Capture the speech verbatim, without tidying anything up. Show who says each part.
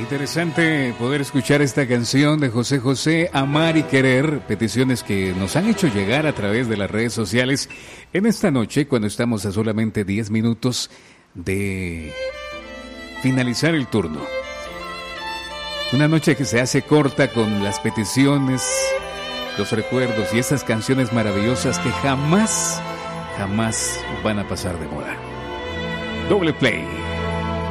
Speaker 1: Interesante poder escuchar esta canción de José José, Amar y Querer, peticiones que nos han hecho llegar a través de las redes sociales en esta noche, cuando estamos a solamente diez minutos de finalizar el turno. Una noche que se hace corta con las peticiones, los recuerdos y esas canciones maravillosas que jamás, jamás van a pasar de moda. Doble play.